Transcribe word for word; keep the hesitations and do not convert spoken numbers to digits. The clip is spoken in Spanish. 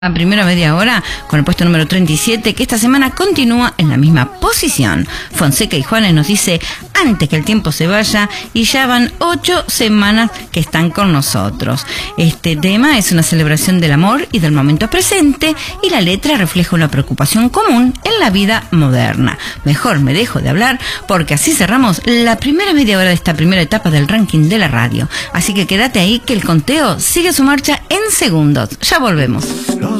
La primera media hora con el puesto número treinta y siete, que esta semana continúa en la misma posición. Fonseca y Juanes nos dice antes que el tiempo se vaya, y ya van ocho semanas que están con nosotros. Este tema es una celebración del amor y del momento presente, y la letra refleja una preocupación común en la vida moderna. Mejor me dejo de hablar, porque así cerramos la primera media hora de esta primera etapa del ranking de la radio. Así que quédate ahí, que el conteo sigue su marcha en segundos. Ya volvemos.